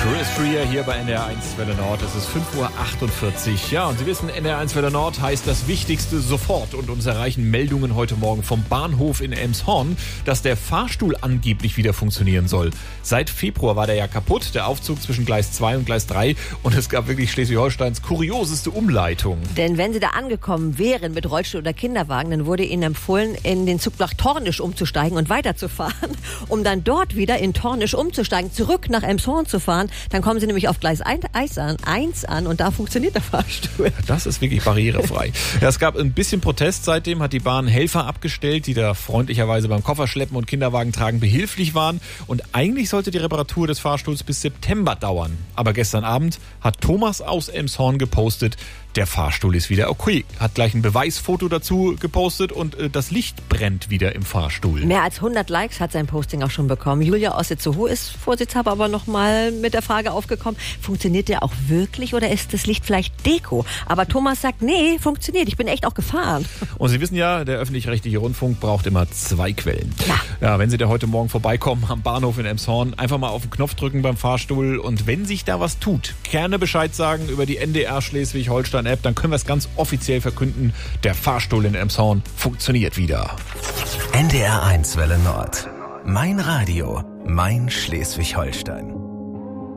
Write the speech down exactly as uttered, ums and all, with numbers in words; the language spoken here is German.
Chris Rea hier bei N D R eins Welle Nord. Es ist fünf Uhr achtundvierzig. Ja, und Sie wissen, N D R eins Welle Nord heißt das Wichtigste sofort. Und uns erreichen Meldungen heute Morgen vom Bahnhof in Elmshorn, dass der Fahrstuhl angeblich wieder funktionieren soll. Seit Februar war der ja kaputt, der Aufzug zwischen Gleis zwei und Gleis drei. Und es gab wirklich Schleswig-Holsteins kurioseste Umleitung. Denn wenn Sie da angekommen wären mit Rollstuhl oder Kinderwagen, dann wurde Ihnen empfohlen, in den Zug nach Tornisch umzusteigen und weiterzufahren, um dann dort wieder in Tornisch umzusteigen, zurück nach Elmshorn zu fahren. Dann kommen Sie nämlich auf Gleis eins an und da funktioniert der Fahrstuhl. Das ist wirklich barrierefrei. Ja, es gab ein bisschen Protest. Seitdem hat die Bahn Helfer abgestellt, die da freundlicherweise beim Kofferschleppen und Kinderwagentragen behilflich waren. Und eigentlich sollte die Reparatur des Fahrstuhls bis September dauern. Aber gestern Abend hat Thomas aus Elmshorn gepostet, der Fahrstuhl ist wieder okay. Hat gleich ein Beweisfoto dazu gepostet und äh, das Licht brennt wieder im Fahrstuhl. Mehr als hundert Likes hat sein Posting auch schon bekommen. Julia aus Itzehoe ist vorsichtshalber aber noch mal mit der Frage aufgekommen, funktioniert der auch wirklich oder ist das Licht vielleicht Deko? Aber Thomas sagt, nee, funktioniert. Ich bin echt auch gefahren. Und Sie wissen ja, der öffentlich-rechtliche Rundfunk braucht immer zwei Quellen. Ja. Ja, wenn Sie da heute Morgen vorbeikommen am Bahnhof in Elmshorn, einfach mal auf den Knopf drücken beim Fahrstuhl und wenn sich da was tut, gerne Bescheid sagen über die N D R Schleswig-Holstein App, dann können wir es ganz offiziell verkünden, der Fahrstuhl in Elmshorn funktioniert wieder. N D R eins Welle Nord. Mein Radio, mein Schleswig-Holstein.